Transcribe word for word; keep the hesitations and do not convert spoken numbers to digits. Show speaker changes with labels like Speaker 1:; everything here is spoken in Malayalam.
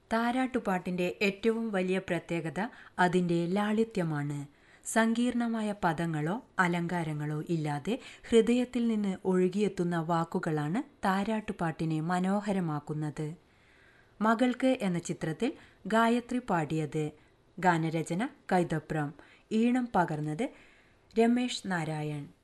Speaker 1: താരാട്ടുപാട്ടിൻ്റെ ഏറ്റവും വലിയ പ്രത്യേകത അതിൻ്റെ ലാളിത്യമാണ്. സങ്കീർണമായ പദങ്ങളോ അലങ്കാരങ്ങളോ ഇല്ലാതെ ഹൃദയത്തിൽ നിന്ന് ഒഴുകിയെത്തുന്ന വാക്കുകളാണ് താരാട്ടുപാട്ടിനെ മനോഹരമാക്കുന്നത്. മകൾക്ക് എന്ന ചിത്രത്തിൽ ഗായത്രി പാടിയത്. ഗാനരചന കൈതപ്രം. ഈണം പകർന്നത് രമേശ് നാരായൺ.